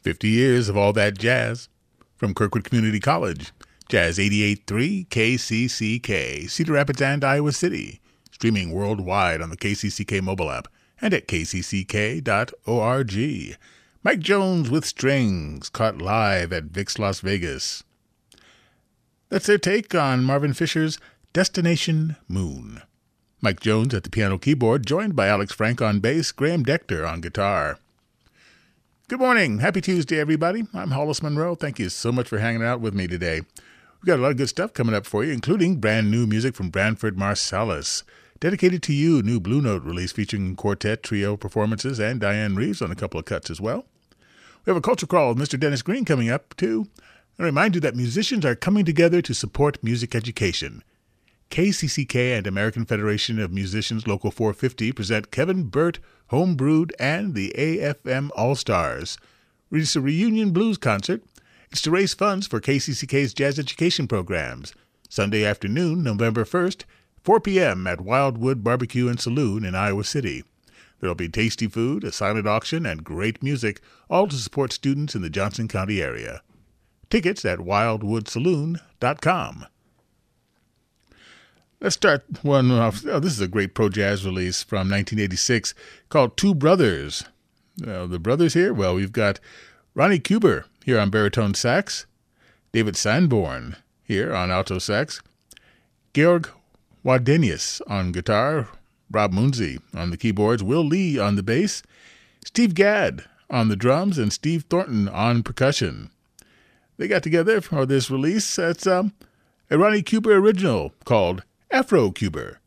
50 years of all that jazz. From Kirkwood Community College, Jazz 88.3 KCCK, Cedar Rapids and Iowa City. Streaming worldwide on the KCCK mobile app and at kcck.org. Mike Jones with Strings, caught live at VIX Las Vegas. That's their take on Marvin Fisher's Destination Moon. Mike Jones at the piano keyboard, joined by Alex Frank on bass, Graham Dector on guitar. Good morning. Happy Tuesday, everybody. I'm Hollis Monroe. Thank you so much for hanging out with me today. We've got a lot of good stuff coming up for you, including brand new music from Branford Marsalis. Dedicated to You, new Blue Note release featuring quartet, trio performances, and Diane Reeves on a couple of cuts as well. We have a culture crawl with Mr. Dennis Green coming up, too. I remind you that musicians are coming together to support music education. KCCK and American Federation of Musicians Local 450 present Kevin Burt, Homebrewed, and the AFM All-Stars. It's a reunion blues concert. It's to raise funds for KCCK's jazz education programs. Sunday afternoon, November 1st, 4 p.m. at Wildwood Barbecue and Saloon in Iowa City. There will be tasty food, a silent auction, and great music, all to support students in the Johnson County area. Tickets at wildwoodsaloon.com. Let's start one off. This is a great pro jazz release from 1986 called Two Brothers. The brothers here, well, we've got Ronnie Kuber here on baritone sax, David Sanborn here on alto sax, Georg Wadenius on guitar, Rob Moonsey on the keyboards, Will Lee on the bass, Steve Gadd on the drums, and Steve Thornton on percussion. They got together for this release. It's a Ronnie Kuber original called Afro Kuber.